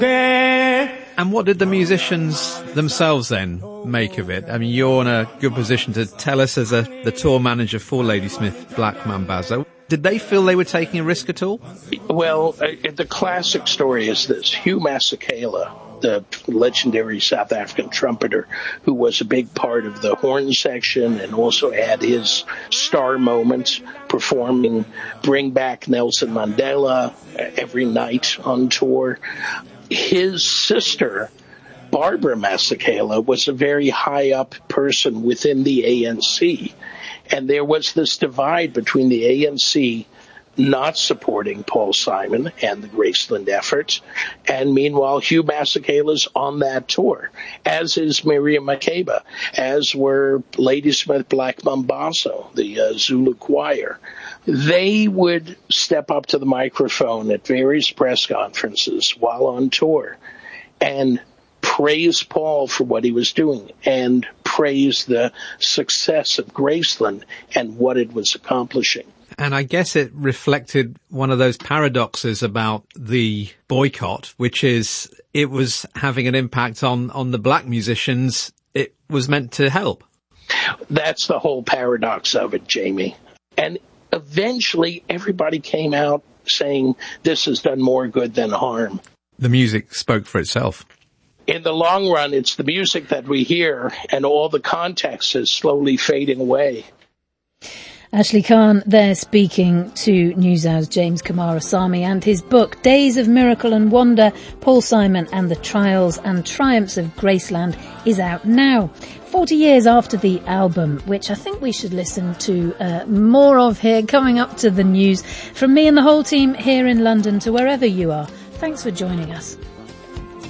And what did the musicians themselves then make of it? I mean, you're in a good position to tell us as the tour manager for Ladysmith Black Mambazo. Did they feel they were taking a risk at all? Well, the classic story is this. Hugh Masekela, the legendary South African trumpeter, who was a big part of the horn section and also had his star moments performing Bring Back Nelson Mandela every night on tour. His sister, Barbara Masekela, was a very high-up person within the ANC. And there was this divide between the ANC not supporting Paul Simon and the Graceland efforts, and meanwhile Hugh Masekela's on that tour, as is Miriam Makeba, as were Ladysmith Black Mambazo, the Zulu choir. They would step up to the microphone at various press conferences while on tour and praise Paul for what he was doing and praise the success of Graceland and what it was accomplishing. And I guess it reflected one of those paradoxes about the boycott, which is it was having an impact on the black musicians it was meant to help. That's the whole paradox of it, Jamie. And eventually everybody came out saying this has done more good than harm. The music spoke for itself. In the long run, it's the music that we hear, and all the context is slowly fading away. Ashley Khan there speaking to NewsHour's James Coomarasamy, and his book Days of Miracle and Wonder, Paul Simon and the Trials and Triumphs of Graceland is out now. 40 years after the album, which I think we should listen to more of here coming up to the news. From me and the whole team here in London to wherever you are, thanks for joining us.